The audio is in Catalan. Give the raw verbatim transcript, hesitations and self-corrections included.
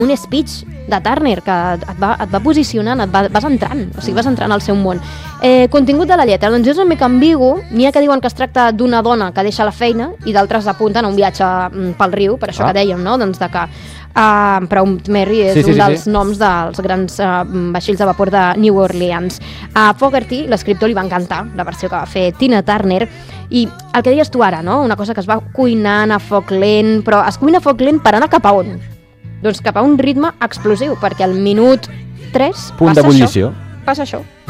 un speech de Turner que et va, et va posicionant, et va, vas entrant, o sigui, vas entrant al seu món. Eh, contingut de la lletra, doncs és una mica ambigu, n'hi ha que diuen que es tracta d'una dona que deixa la feina i d'altres apunten a un viatge pel riu, per això ah. que dèiem, no?, doncs de que uh, Proud Mary és sí, sí, un dels sí, sí. noms dels grans uh, vaixells de vapor de New Orleans. A Fogerty, l'escriptor, li va encantar la versió que va fer Tina Turner, i el que deies tu ara, no?, una cosa que es va cuinant a foc lent, però es cuina a foc lent per anar cap a on? Doncs cap a un ritme explosiu, perquè al minut tres Punt passa d'ebullició. això. Passa això.